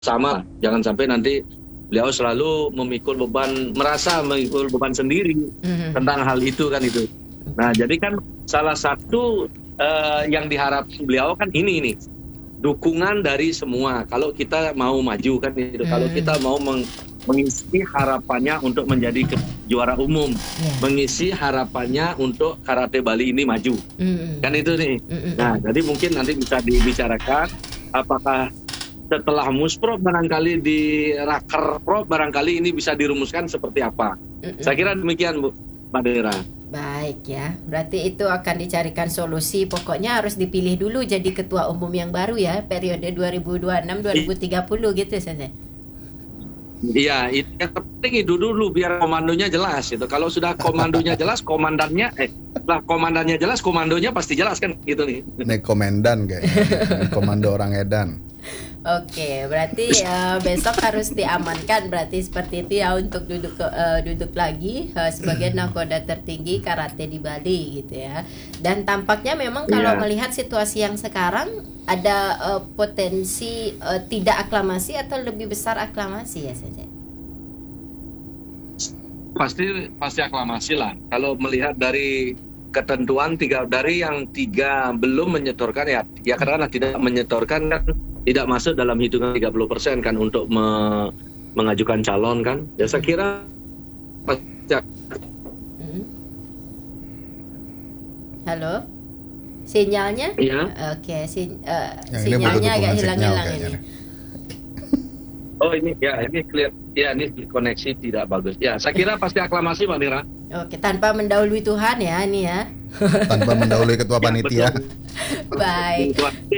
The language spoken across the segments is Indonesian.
sama. Jangan sampai nanti beliau selalu merasa memikul beban sendiri tentang hal itu kan itu. Nah, jadi kan salah satu yang diharapkan beliau kan ini dukungan dari semua. Kalau kita mau maju kan itu, kalau kita mau mengisi harapannya untuk menjadi juara umum, mengisi harapannya untuk Karate Bali ini maju, kan itu nih. Nah, jadi mungkin nanti bisa dibicarakan apakah setelah Musprov barangkali di Raker Pro barangkali ini bisa dirumuskan seperti apa. Saya kira demikian, Bu Mbak Dera. Baik ya, berarti itu akan dicarikan solusi. Pokoknya harus dipilih dulu jadi ketua umum yang baru ya, periode 2026-2030 gitu saja. Iya, itu yang penting itu dulu biar komandonya jelas itu. Kalau sudah komandonya jelas, setelah komandannya jelas, komandonya pasti jelas kan gitu nih. Ini komandan kayaknya, komando orang edan. Oke, berarti besok harus diamankan berarti seperti itu ya untuk duduk lagi sebagai nakoda tertinggi karate di Bali gitu ya. Dan tampaknya memang kalau melihat situasi yang sekarang ada potensi tidak aklamasi atau lebih besar aklamasi ya saja. Pasti aklamasi lah. Kalau melihat dari ketentuan dari yang 3 belum menyetorkan ya karena tidak menyetorkan kan tidak masuk dalam hitungan 30% kan untuk mengajukan calon kan. Ya saya kira Halo? Sinyalnya? Iya. Oke, sinyalnya agak hilang-hilang ini. Oh ini clear. Ya ini koneksi tidak bagus. Ya saya kira pasti aklamasi Pak Nira. Oke, tanpa mendahului Tuhan ya ini ya. Tanpa mendahului ketua panitia. Baik.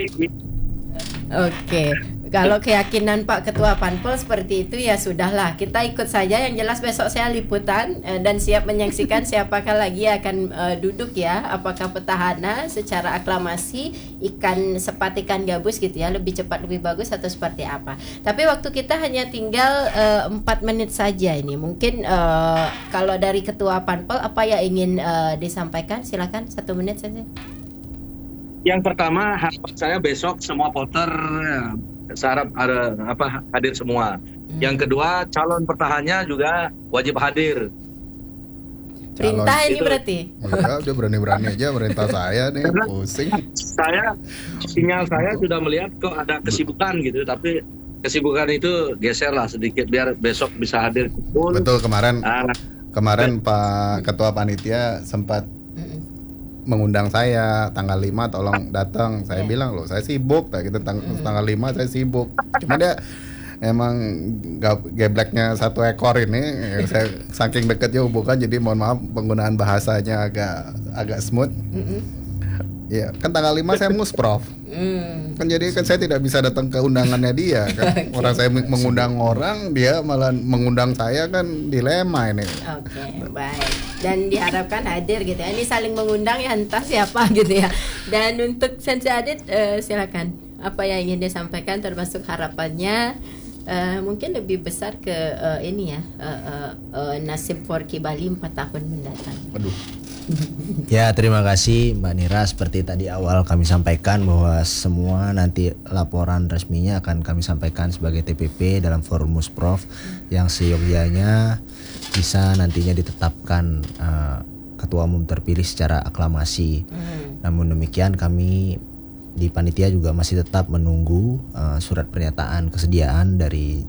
Oke, kalau keyakinan Pak Ketua Panpel seperti itu ya sudahlah, kita ikut saja. Yang jelas besok saya liputan dan siap menyaksikan siapakah lagi akan duduk ya. Apakah petahana secara aklamasi, ikan gabus gitu ya, lebih cepat lebih bagus atau seperti apa. Tapi waktu kita hanya tinggal 4 menit saja ini. Mungkin kalau dari Ketua Panpel apa yang ingin disampaikan, silakan 1 menit saja. Yang pertama, harapan saya besok semua voter saya harap hadir semua. Yang kedua, calon petahanya juga wajib hadir. Perintah ini berarti? Iya, udah berani-berani aja perintah saya nih, pusing. Sinyal saya sudah melihat kok ada kesibukan gitu, tapi kesibukan itu geser lah sedikit biar besok bisa hadir. Betul, kemarin Pak Ketua Panitia sempat mengundang saya tanggal 5 tolong datang. Saya bilang loh saya sibuk, gitu tanggal 5 saya sibuk. Cuma dia emang gebleknya 1 ekor ini. Saya saking dekatnya hubungan jadi mohon maaf penggunaan bahasanya agak smooth. Ya, kan tanggal 5 saya Musprov. Kan jadi kan saya tidak bisa datang ke undangannya dia kan. Orang saya mengundang orang, dia malah mengundang saya, kan dilema ini. Oke, baik. Dan diharapkan hadir gitu ya. Ini saling mengundang ya, entah siapa gitu ya. Dan untuk Sensei Adit silakan. Apa yang ingin disampaikan termasuk harapannya mungkin lebih besar ke ini ya, nasib Forky Bali 4 tahun mendatang. Aduh. Ya, terima kasih Mbak Nira. Seperti tadi awal kami sampaikan bahwa semua nanti laporan resminya akan kami sampaikan sebagai TPP dalam forum Musprov yang seyogyanya bisa nantinya ditetapkan ketua umum terpilih secara aklamasi. Namun demikian kami di panitia juga masih tetap menunggu surat pernyataan kesediaan dari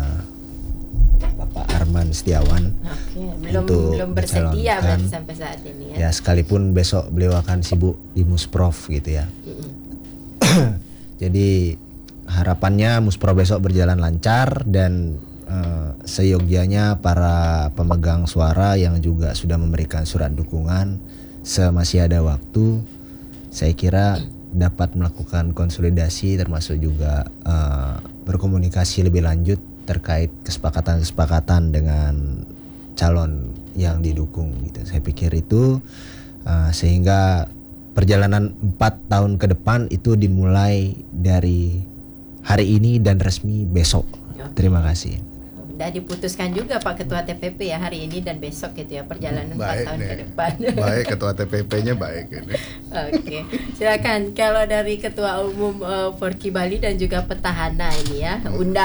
Bapak Arman Setiawan. Belum bersedia berarti sampai saat ini ya. Ya, sekalipun besok beliau akan sibuk di Musprov gitu ya. Jadi harapannya Musprov besok berjalan lancar dan seyogyanya para pemegang suara yang juga sudah memberikan surat dukungan semasih ada waktu, saya kira dapat melakukan konsolidasi termasuk juga berkomunikasi lebih lanjut terkait kesepakatan-kesepakatan dengan calon yang didukung gitu. Saya pikir itu sehingga perjalanan 4 tahun ke depan itu dimulai dari hari ini dan resmi besok. Terima kasih. Udah diputuskan juga Pak Ketua TPP ya hari ini dan besok gitu ya perjalanan 4 tahun ke depan. Baik, Ketua TPP-nya baik ini. Oke, silakan kalau dari Ketua Umum Forky Bali dan juga petahana ini ya,